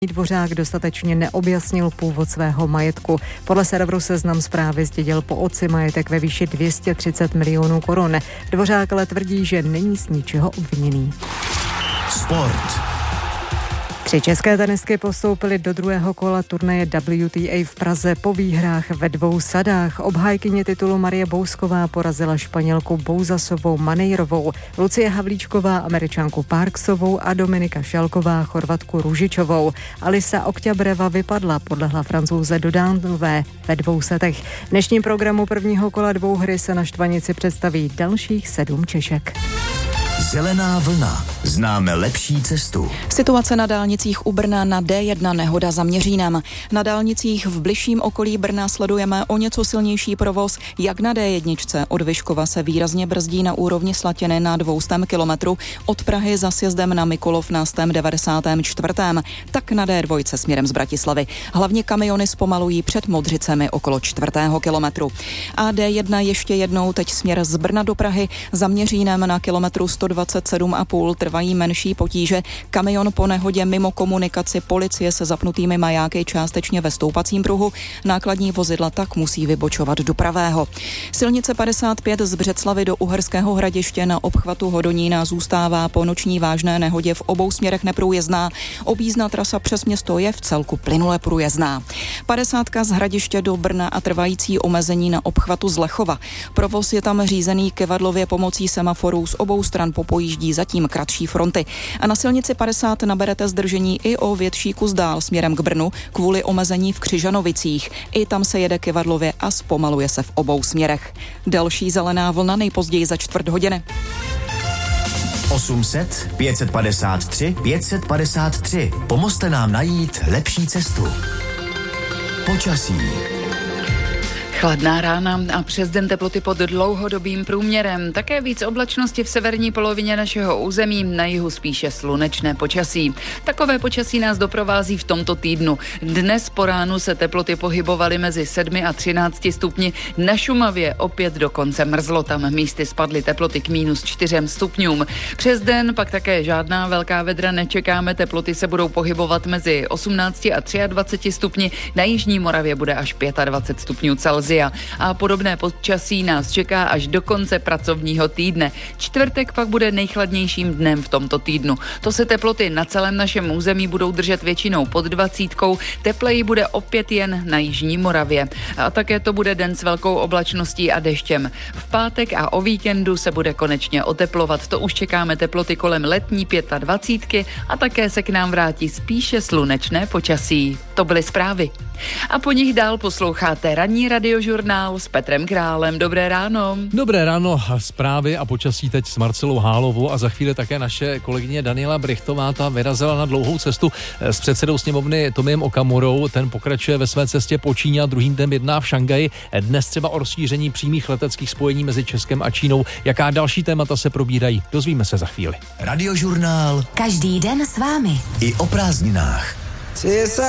Dvořák dostatečně neobjasnil původ svého majetku. Podle serveru Seznam Zprávy zdědil po otci majetek ve výši 230 milionů korun. Dvořák ale tvrdí, že není z ničeho obviněný. Sport. 3 české tenistky postoupily do druhého kola turnaje WTA v Praze po výhrách ve 2 sadách. Obhájkyně titulu Marie Bousková porazila Španělku Bouzasovou Manejrovou, Lucie Havlíčková Američanku Parksovou a Dominika Šalková Chorvatku Ružičovou. Alisa Okťabreva vypadla, podlehla Francouze Dodánové ve 2 setech. V dnešním programu prvního kola dvouhry se na Štvanici představí dalších 7 Češek. Zelená vlna. Známe lepší cestu. Situace na dálnicích u Brna na D1 nehoda za Měřínem. Na dálnicích v bližším okolí Brna sledujeme o něco silnější provoz, jak na D1. Od Vyškova se výrazně brzdí na úrovni Slatiny na 200 kilometru, od Prahy za sjezdem na Mikulov na 194. Tak na D2 směrem z Bratislavy. Hlavně kamiony zpomalují před Modřicemi okolo 4. kilometru. A D1 ještě jednou teď směr z Brna do Prahy za Měřínem na kilometru 127,5 trvají menší potíže. Kamion po nehodě mimo komunikaci, policie se zapnutými majáky částečně ve stoupacím pruhu. Nákladní vozidla tak musí vybočovat do pravého. Silnice 55 z Břeclavy do Uherského Hradiště na obchvatu Hodonína zůstává po noční vážné nehodě v obou směrech neprůjezdná. Objízdná trasa přes město je v celku plynule průjezdná. 50 z Hradiště do Brna a trvající omezení na obchvatu z Lechova. Provoz je tam řízený kivadlově pomocí semaforů, z obou stran popojíždí zatím kratší fronty. A na silnici 50 naberete zdržení i o větší kus dál směrem k Brnu kvůli omezení v Křižanovicích. I tam se jede kivadlově a zpomaluje se v obou směrech. Další zelená vlna nejpozději za 4 hodiny. 800 553 553. Pomozte nám najít lepší cestu. Počasí. Chladná rána a přes den teploty pod dlouhodobým průměrem. Také víc oblačnosti v severní polovině našeho území, na jihu spíše slunečné počasí. Takové počasí nás doprovází v tomto týdnu. Dnes po ránu se teploty pohybovaly mezi 7 a 13 stupni. Na Šumavě opět dokonce mrzlo, tam místy spadly teploty k -4 stupňům. Přes den pak také žádná velká vedra nečekáme, teploty se budou pohybovat mezi 18 a 23 stupni. Na jižní Moravě bude až 25 stupňů Celsia. A podobné počasí nás čeká až do konce pracovního týdne. Čtvrtek pak bude nejchladnějším dnem v tomto týdnu. To se teploty na celém našem území budou držet většinou pod 20. Tepleji bude opět jen na jižní Moravě. A také to bude den s velkou oblačností a deštěm. V pátek a o víkendu se bude konečně oteplovat. To už čekáme teploty kolem letní 25 a také se k nám vrátí spíše slunečné počasí. To byly zprávy. A po nich dál posloucháte ranní radiožurnál s Petrem Králem. Dobré ráno. Dobré ráno, zprávy a počasí teď s Marcelou Hálovou a za chvíli také naše kolegyně Daniela Brychtová, ta vyrazila na dlouhou cestu s předsedou sněmovny Tomiem Okamurou. Ten pokračuje ve své cestě po Číně a druhým dnem jedná v Šanghaji. Dnes třeba o rozšíření přímých leteckých spojení mezi Českem a Čínou. Jaká další témata se probírají, dozvíme se za chvíli. Radiožurnál. Každý den s vámi. I o prázdninách.